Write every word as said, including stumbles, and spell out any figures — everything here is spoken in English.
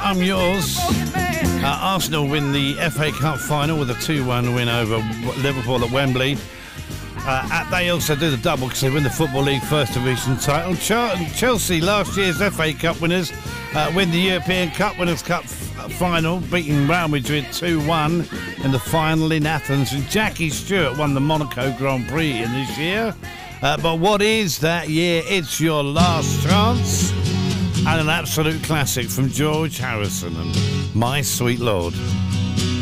I'm Yours. Uh, Arsenal win the F A Cup final with a two one win over Liverpool at Wembley. Uh, they also do the double because they win the Football League First Division title. Chelsea, last year's F A Cup winners, uh, win the European Cup Winners' Cup f- final, beating Real Madrid two one in the final in Athens. And Jackie Stewart won the Monaco Grand Prix in this year. Uh, but what is that year? It's Your Last Chance. And an absolute classic from George Harrison and My Sweet Lord.